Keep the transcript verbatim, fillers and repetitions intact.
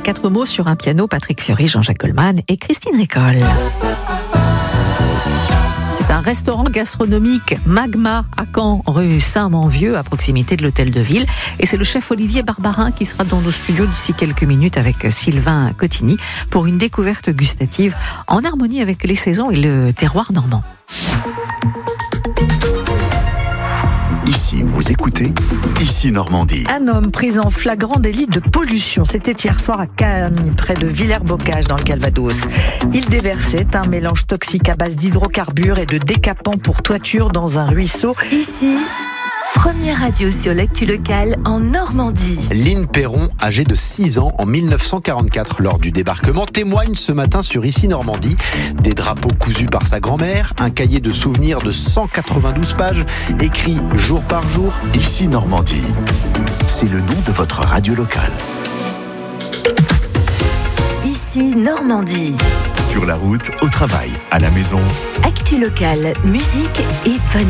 Quatre mots sur un piano, Patrick Fiori, Jean-Jacques Goldman et Christine Récolle. C'est un restaurant gastronomique Magma à Caen, rue Saint-Manvieux, à proximité de l'hôtel de ville. Et c'est le chef Olivier Barbarin qui sera dans nos studios d'ici quelques minutes avec Sylvain Cotigny pour une découverte gustative en harmonie avec les saisons et le terroir normand. Ici, vous écoutez Ici Normandie. Un homme pris en flagrant délit de pollution. C'était hier soir à Cagnes, près de Villers-Bocage, dans le Calvados. Il déversait un mélange toxique à base d'hydrocarbures et de décapant pour toiture dans un ruisseau. Ici, première radio sur l'actu locale en Normandie. Lynn Perron, âgée de six ans en mille neuf cent quarante-quatre lors du débarquement, témoigne ce matin sur Ici Normandie. Des drapeaux cousus par sa grand-mère, un cahier de souvenirs de cent quatre-vingt-douze pages, écrit jour par jour. Ici Normandie, c'est le nom de votre radio locale. Ici Normandie. Sur la route, au travail, à la maison. Actu locale, musique et bonne